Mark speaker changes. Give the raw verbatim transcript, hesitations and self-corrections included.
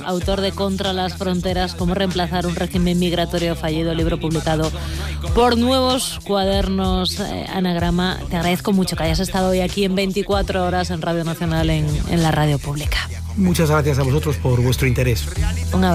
Speaker 1: autor de Contra las fronteras, cómo reemplazar un régimen migratorio fallido, libro publicado por Nuevos Cuadernos eh, Anagrama. Te agradezco mucho que hayas estado hoy aquí en veinticuatro horas en Radio Nacional, en, en la radio pública.
Speaker 2: Muchas gracias a vosotros por vuestro interés.
Speaker 1: Un abrazo.